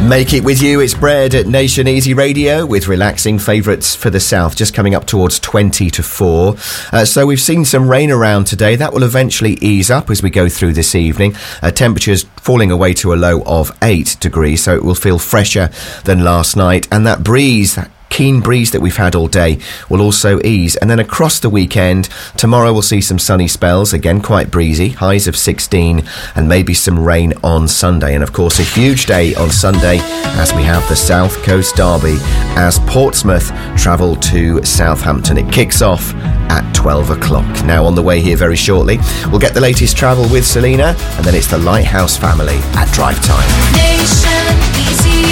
Make it with you, it's Bread at Nation Easy Radio with relaxing favourites for the south, just coming up towards 20 to 4. So we've seen some rain around today. That will eventually ease up as we go through this evening. Temperatures falling away to a low of 8 degrees, so it will feel fresher than last night. And that breeze, that keen breeze that we've had all day, will also ease. And then across the weekend, tomorrow we'll see some sunny spells, again quite breezy, highs of 16, and maybe some rain on Sunday. And of course a huge day on Sunday as we have the South Coast Derby as Portsmouth travel to Southampton. It kicks off at 12 o'clock. Now on the way here very shortly, we'll get the latest travel with Selena, and then it's the Lighthouse family at drive time. Nation Easy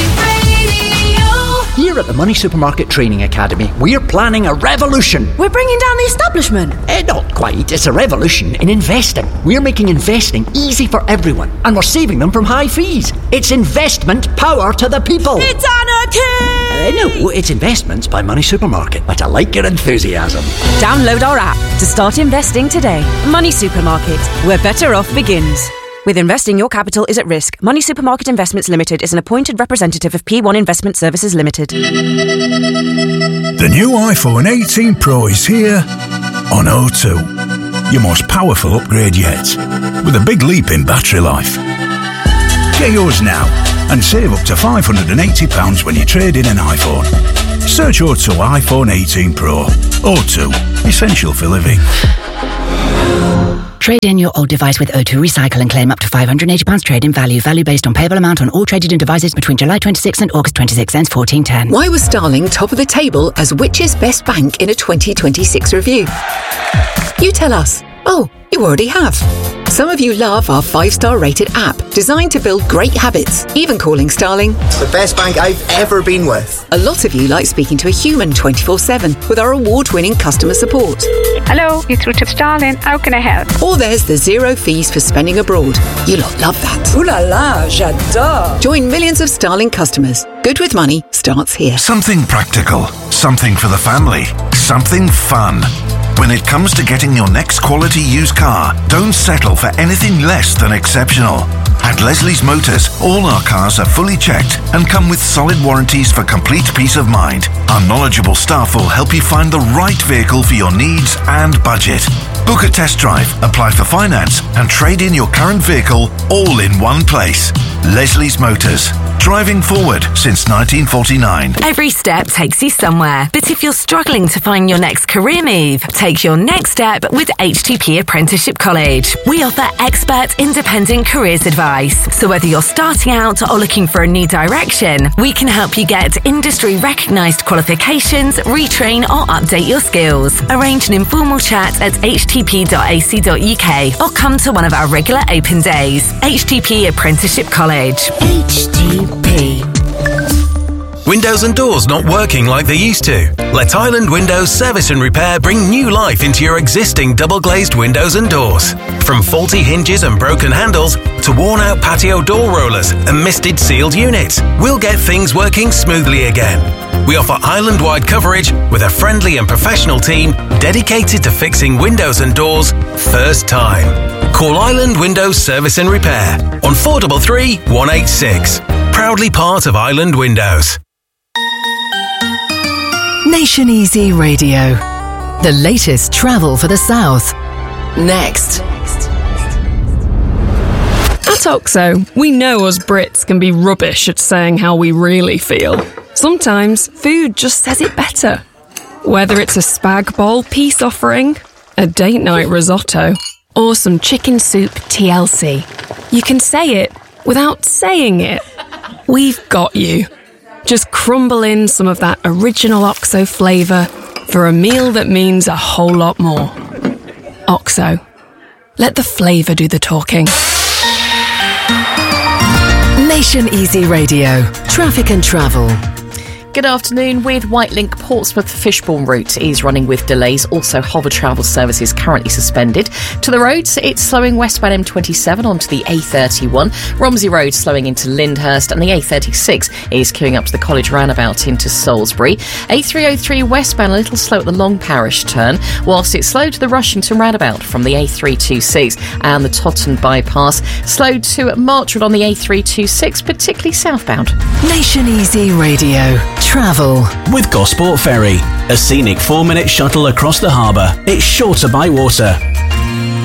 Radio. Here at the Money Supermarket Training Academy, we're planning a revolution. We're bringing down the establishment. Not quite. It's a revolution in investing. We're making investing easy for everyone, and we're saving them from high fees. It's investment power to the people. It's anarchy! No, it's Investments by Money Supermarket. But I like your enthusiasm. Download our app to start investing today. Money Supermarket, where better off begins. With investing, your capital is at risk. Money Supermarket Investments Limited is an appointed representative of P1 Investment Services Limited. The new iPhone 18 Pro is here on O2. Your most powerful upgrade yet, with a big leap in battery life. Get yours now and save up to £580 when you trade in an iPhone. Search O2 iPhone 18 Pro. O2, essential for living. Trade in your old device with O2 Recycle and claim up to £580 trade-in value. Value based on payable amount on all traded-in devices between July 26 and August 26, ends 1410. Why was Starling top of the table as Which's best bank in a 2026 review? You tell us. Oh, you already have. Some of you love our 5-star rated app, designed to build great habits, even calling Starling the best bank I've ever been with. A lot of you like speaking to a human 24/7 with our award-winning customer support. Hello, you're through to Starling. How can I help? Or there's the zero fees for spending abroad. You lot love that. Ooh la la, j'adore. Join millions of Starling customers. Good with money starts here. Something practical, something for the family, something fun. When it comes to getting your next quality used car, don't settle for anything less than exceptional. At Leslie's Motors, all our cars are fully checked and come with solid warranties for complete peace of mind. Our knowledgeable staff will help you find the right vehicle for your needs and budget. Book a test drive, apply for finance, and trade in your current vehicle all in one place. Leslie's Motors. Driving forward since 1949. Every step takes you somewhere, but if you're struggling to find your next career move, take your next step with HTP Apprenticeship College. We offer expert independent careers advice. So whether you're starting out or looking for a new direction, we can help you get industry recognised qualifications, retrain or update your skills. Arrange an informal chat at htp.ac.uk or come to one of our regular open days. HTP Apprenticeship College. HTP. Windows and doors not working like they used to? Let Island Windows Service and Repair bring new life into your existing double-glazed windows and doors. From faulty hinges and broken handles to worn-out patio door rollers and misted sealed units, we'll get things working smoothly again. We offer island-wide coverage with a friendly and professional team dedicated to fixing windows and doors first time. Call Island Windows Service and Repair on 433 186. Proudly part of Island Windows. Nation Easy Radio. The latest travel for the south. Next. At OXO, we know us Brits can be rubbish at saying how we really feel. Sometimes food just says it better. Whether it's a spag bol peace offering, a date night risotto, or some chicken soup TLC, you can say it without saying it. We've got you. Just crumble in some of that original OXO flavour for a meal that means a whole lot more. OXO. Let the flavour do the talking. Nation Easy Radio. Traffic and travel. Good afternoon. With Whitelink, Portsmouth Fishbourne route is running with delays. Also, Hover Travel Services currently suspended. To the roads, it's slowing westbound M27 onto the A31. Romsey Road slowing into Lyndhurst, and the A36 is queuing up to the College roundabout into Salisbury. A303 westbound a little slow at the Long Parish turn, whilst it's slow to the Rushington roundabout from the A326, and the Totton bypass slowed to Marchwood on the A326, particularly southbound. Nation Easy Radio. Travel. With Gosport Ferry, a scenic 4-minute shuttle across the harbour. It's shorter by water.